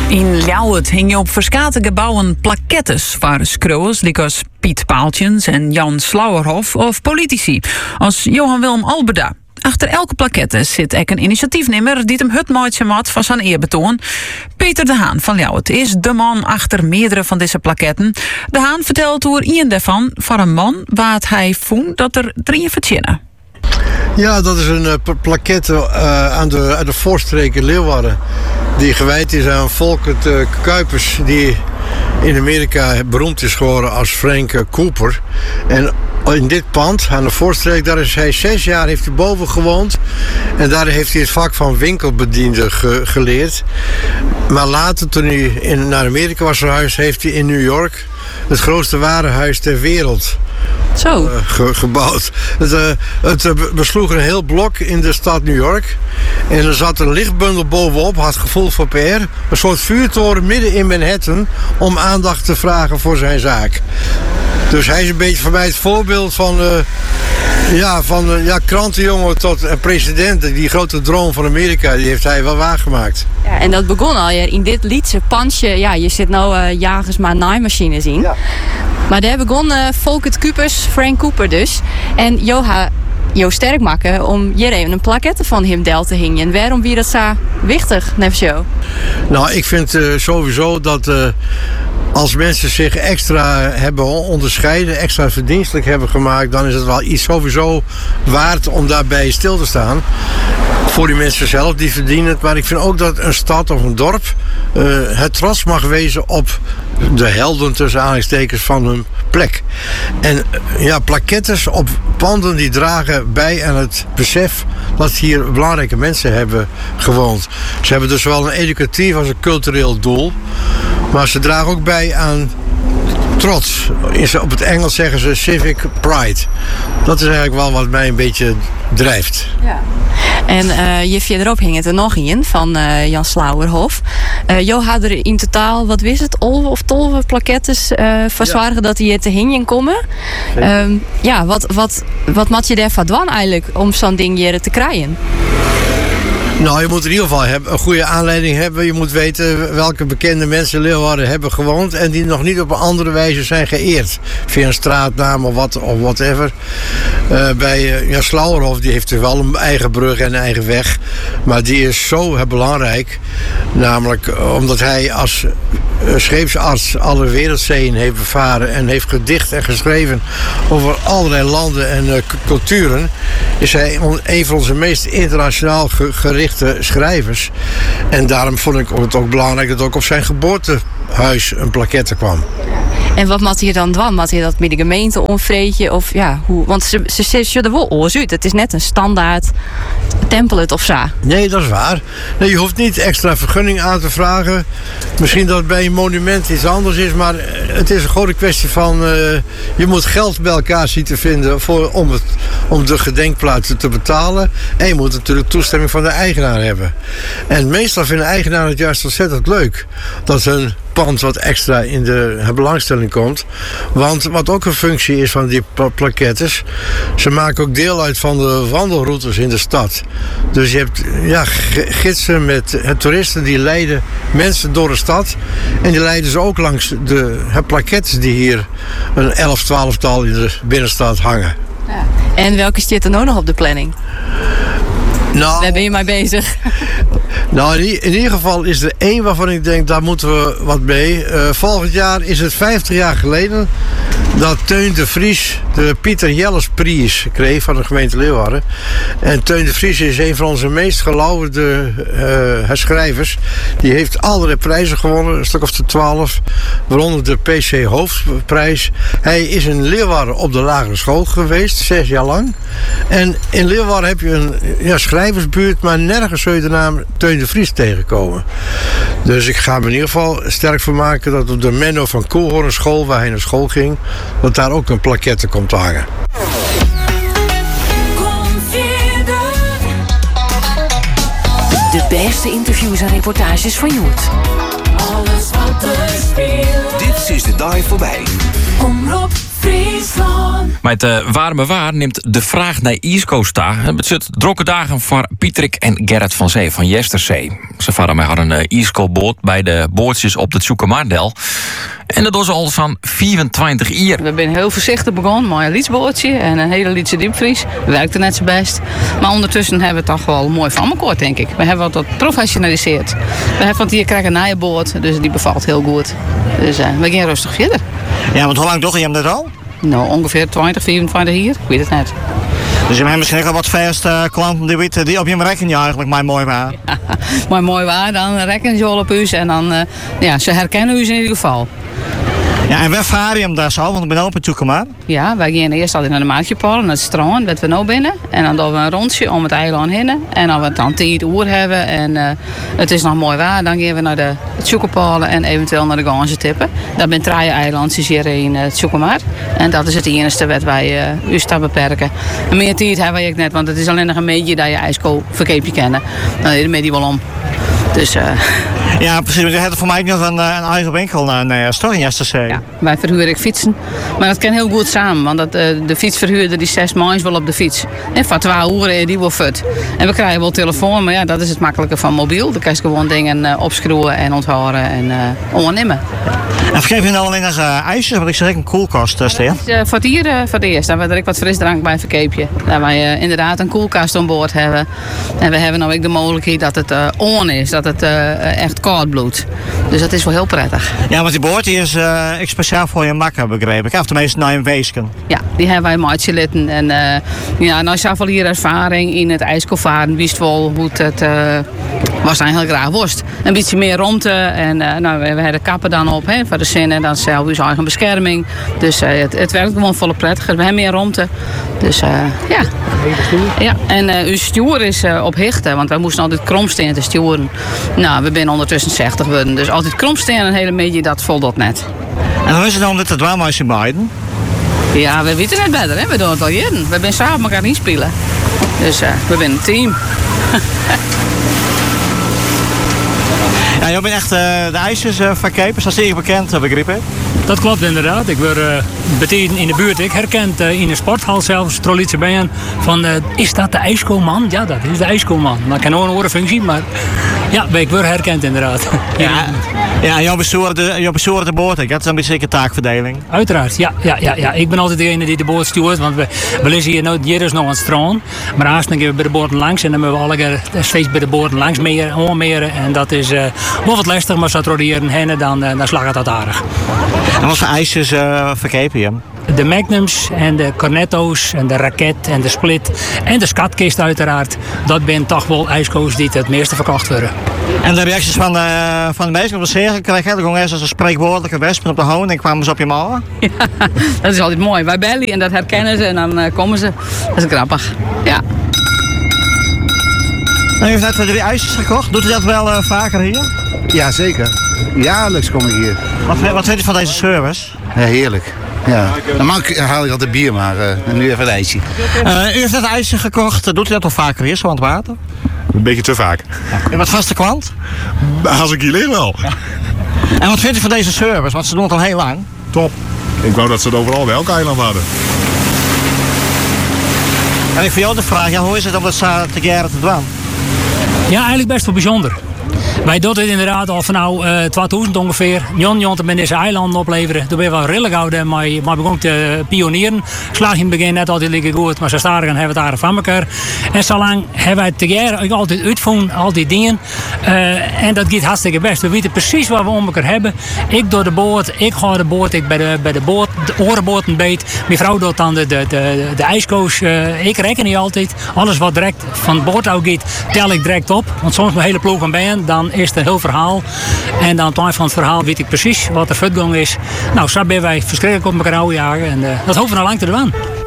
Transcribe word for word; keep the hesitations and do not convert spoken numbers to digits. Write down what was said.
In Ljouwert hing je op verschillende gebouwen plakettes waar schreeuwers als Piet Paaltjens en Jan Slauerhoff of politici als Johan Willem Alberda. Achter elke plaquette zit ook een initiatiefnemer die hem het mooiste mat van zijn eerbetoon. Peter de Haan van Ljouwert is de man achter meerdere van deze plaketten. De Haan vertelt hoe een daarvan van een man waar hij vond dat er drie verzinnen. Ja, dat is een uh, plaquette uh, aan de, aan de voorstreken Leeuwarden. Die gewijd is aan Volkert uh, Kuipers, die in Amerika beroemd is geworden als Frank Cooper. En in dit pand, aan de voorstreek, daar is hij zes jaar heeft hij boven gewoond. En daar heeft hij het vak van winkelbediende ge, geleerd. Maar later, toen hij in, naar Amerika was verhuisd, heeft hij in New York het grootste warenhuis ter wereld Zo. Uh, ge, gebouwd. Het, uh, het uh, besloeg een heel blok in de stad New York. En er zat een lichtbundel bovenop, had gevoel voor P R. Een soort vuurtoren midden in Manhattan om aandacht te vragen voor zijn zaak. Dus hij is een beetje voor mij het voorbeeld van, uh, ja, van uh, ja, krantenjongen tot uh, president. Die grote droom van Amerika, die heeft hij wel waargemaakt. Ja, en dat begon al in dit Lietse pandje. Ja, je zit nou uh, jagers maar naaimachines in. Ja. Maar daar begon uh, Volkert Kuipers, Frank Cooper dus. En Joha, Jo sterk maken om hier even een plaquette van hem del te hingen. En waarom wie dat zo wichtig, Nevsjo? Nou, ik vind uh, sowieso dat uh, als mensen zich extra hebben onderscheiden, extra verdienstelijk hebben gemaakt, dan is het wel iets sowieso waard om daarbij stil te staan. Voor die mensen zelf, die verdienen het. Maar ik vind ook dat een stad of een dorp uh, het trots mag wezen op de helden tussen aanhalingstekens van hun plek. En uh, ja, plaquettes op panden die dragen bij aan het besef dat hier belangrijke mensen hebben gewoond. Ze hebben dus zowel een educatief als een cultureel doel. Maar ze dragen ook bij aan trots. Op het Engels zeggen ze civic pride. Dat is eigenlijk wel wat mij een beetje drijft. Ja. En uh, je verderop hing het er nog in van uh, Jan Slauerhoff. Uh, Jo had er in totaal, wat wist het, elf of twaalf plaquettes uh, verzwaren ja. dat die er te hingen komen. Um, ja, wat, wat, wat moet je daarvan doen eigenlijk om zo'n ding hier te krijgen? Nou, je moet in ieder geval een goede aanleiding hebben. Je moet weten welke bekende mensen in Leeuwarden hebben gewoond en die nog niet op een andere wijze zijn geëerd. Via een straatnaam of wat of whatever. Uh, bij uh, ja, Slauerhoff, die heeft wel een eigen brug en een eigen weg. Maar die is zo uh, belangrijk. Namelijk uh, omdat hij als uh, scheepsarts alle wereldzeeën heeft bevaren en heeft gedicht en geschreven over allerlei landen en uh, k- culturen. Is hij een van onze meest internationaal ge- gerichte schrijvers. En daarom vond ik het ook belangrijk dat ook op zijn geboortehuis een plaquette kwam. En wat moet je dan doen? Moet je dat met de gemeente onvreetje? Of ja, hoe? Want ze, ze, ze, ze er wel oors uit. Het is net een standaard template of zo. Nee, dat is waar. Nee, je hoeft niet extra vergunning aan te vragen. Misschien dat het bij een monument iets anders is, maar het is gewoon een kwestie van uh, je moet geld bij elkaar zien te vinden voor, om, het, om de gedenkplaatsen te betalen. En je moet natuurlijk toestemming van de eigenaar hebben. En meestal vinden eigenaren het juist ontzettend leuk dat hun pand wat extra in de belangstelling komt. Want wat ook een functie is van die plaquettes, ze maken ook deel uit van de wandelroutes in de stad. Dus je hebt ja, gidsen met toeristen die leiden mensen door de stad. En die leiden ze ook langs de plaquettes die hier een elf, twaalftal in de binnenstad hangen. Ja. En welke zit er nou nog op de planning? Nou, Daar ben je mee bezig. Nou, in, in ieder geval is er één waarvan ik denk, daar moeten we wat mee. Uh, volgend jaar is het vijftig jaar geleden dat Teun de Vries de Pieter Jelles Prijs kreeg van de gemeente Leeuwarden. En Teun de Vries is een van onze meest gelouterde uh, schrijvers. Die heeft allerlei prijzen gewonnen, een stuk of de twaalf, waaronder de P C Hoofdprijs. Hij is in Leeuwarden op de lagere school geweest, zes jaar lang. En in Leeuwarden heb je een ja, schrijversbuurt, maar nergens zul je de naam Teun de Vries tegenkomen. Dus ik ga me in ieder geval sterk voor maken dat op de Menno van Koelhoorn school, waar hij naar school ging, dat daar ook een plaquette komt te hangen. De beste interviews en reportages van Joert. Alles wat er speelt. Dit is de dag voorbij. Omroep Friesland. Met het uh, warme waar neemt de vraag naar ijskoosdagen. Het zit drokke dagen voor Pieterik en Gerrit van Zee van Jesterzee. Ze varen mij hadden een ijskoolboot bij de bootjes op het Zoekermaardel. En dat was al van vierentwintig jaar. We zijn heel voorzichtig begonnen met een lietsbootje en een hele lietse diepvries. Dat werkte net zo best. Maar ondertussen hebben we het toch wel mooi van elkaar, denk ik. We hebben wat professionaliseerd. We hebben want hier krijgen een boot, dus die bevalt heel goed. Dus uh, we gaan rustig verder. Ja, want hoe lang doe je hem dat al? Nou, ongeveer twintig, vierentwintig hier. Ik weet het net. Dus je hebt misschien ook al wat verste klanten die, weten, die op je rekening eigenlijk maar mooi waren. Ja, maar mooi waar, dan rekenen ze al op u en dan, uh, ja, ze herkennen u in ieder geval. Ja, en waar vaar je hem daar zo? Want ik ben open in Zoekermaar. Ja, wij gaan eerst altijd naar de Maatjepalen, naar het strand, dat we nou binnen. En dan doen we een rondje om het eiland heen. En als we dan tien uur hebben en uh, het is nog mooi waar, dan gaan we naar de Zoekerpalen en eventueel naar de Ganse tippen. Dat zijn drie eilandjes hier in uh, het Zoekermaar. En dat is het enige wat wij uh, u staan beperken. En meer tijd hebben wij ook net, want het is alleen nog een beetje dat je ijskoolverkeepje kennen. Dan is het wel om. Dus, uh... Ja, precies. Je hebt voor mij nog een, een eigen winkel naar toch in Jesterzee. Ja, wij verhuren ik fietsen. Maar dat kan heel goed samen, want dat, uh, de fietsverhuurder die zes maanden wel op de fiets. En van twee uur die wel fut. En we krijgen wel telefoon, maar ja, dat is het makkelijke van mobiel. Dan kan je gewoon dingen uh, opschroeven en onthouden en uh, ondernemen. En vergeef je nou alleen nog uh, ijsjes, want ik zeg een koelkast uh, staan. Uh, voor het hier uh, voor het eerst. Dat we er ook wat frisdrank bij verkeepje. Dat wij uh, inderdaad een koelkast aan boord hebben. En we hebben nou ook de mogelijkheid dat het uh, on is, dat het uh, echt koud bloedt. Dus dat is wel heel prettig. Ja, want die boord die is uh, speciaal voor je makker, begreep ik. Of tenminste naar een weesken. Ja, die hebben wij maatje litten. En uh, ja, nou is al hier ervaring in het ijskoolvaren. Wist wel hoe het uh, was eigenlijk graag worst. Een beetje meer romte. En uh, nou, we hebben de kappen dan op hè, voor de zin. En dan zelf uw eigen bescherming. Dus uh, het, het werkt gewoon volle prettiger. We hebben meer romte. Dus uh, ja. Ja, en uh, uw stuur is uh, op hichten. Want wij moesten altijd kromsteen te sturen. Nou, we zijn ondertussen zestig geworden. Dus altijd kromsteen en een hele beetje, dat voldoet net. En hoe is het dan dit het warm als je beiden? Ja, we weten het beter, hè? We doen het al jaren. We zijn samen elkaar niet spelen. Dus uh, we zijn een team. Ja, je bent echt uh, de ijsjesverkepers, dat is zeer bekend, uh, begrip ik. Dat klopt inderdaad. Ik word uh, beteken in de buurt. Ik herkend uh, in de sporthal zelfs, Trolitse Bijen, van uh, is dat de ijskoolman? Ja, dat is de ijskoolman. Maar ik kan ook een orenfunctie, maar ja, ik word herkend inderdaad. Ja, ja, jouw bestuur de, jouw bestuur de boot, dat is een beetje een taakverdeling. Uiteraard, ja, ja, ja, ja. Ik ben altijd degene die de boot stuurt, want we, we liggen hier nooit hier is nog aan het strand. Maar haast dan gaan we bij de boten langs en dan hebben we alle keer steeds bij de boten langs meer, onmeren. En dat is uh, wel wat lastig, maar als we hier heen, dan, uh, dan slag het dat aardig. En wat voor ijsjes uh, verkepen je? De Magnums en de Cornetto's en de Raket en de Split en de Skatkist uiteraard. Dat zijn toch wel ijskoos die het meeste verkocht worden. En de reacties van de, van de mensen op de serie kreeg je gewoon eerst als een spreekwoordelijke wespen op de hoon en kwamen ze op je mouwen? Ja, dat is altijd mooi. Wij bellen en dat herkennen ze en dan uh, komen ze. Dat is grappig. Ja. En u heeft net drie ijsjes gekocht. Doet u dat wel uh, vaker hier? Ja, zeker. Jaarlijks kom ik hier. Wat, wat vindt u van deze service? Ja, heerlijk. Ja. Normaal haal ik altijd bier, maar uh, nu even een ijsje. Uh, u heeft net ijsje gekocht. Doet u dat al vaker hier, zo aan het water? Een beetje te vaak. En wat vaste klant? Als ik hier lig wel. Ja. En wat vindt u van deze service? Want ze doen het al heel lang. Top. Ik wou dat ze het overal bij elk eiland hadden. En ik voor jou de vraag, ja, hoe is het om dat te jaren te doen? Ja, eigenlijk best wel bijzonder. Wij doen het inderdaad al van nou uh, tweeduizend ongeveer. Jon Jon te deze eilanden opleveren. Toen ben je wel redelijk oud en maar, maar begon te pionieren. Slag in het begin net altijd lekker goed, maar zo staren hebben we het aardig van elkaar. En zolang hebben wij het te jaren altijd uitvoeren, al die dingen. Uh, en dat gaat hartstikke best. We weten precies wat we om elkaar hebben. Ik door de boot, ik ga de boot, ik bij de, bij de boot, de orenboten beet. Mijn vrouw doet dan de, de, de, de ijskoos. Uh, ik reken niet altijd. Alles wat direct van de boot uit gaat, tel ik direct op. Want soms mijn hele ploeg aan bijen, dan is het een heel verhaal. En dan aan het eind van het verhaal weet ik precies wat de futgang is. Nou, zo zijn wij verschrikkelijk op elkaar oude jagen. En uh, dat hoeven we nou lang te doen.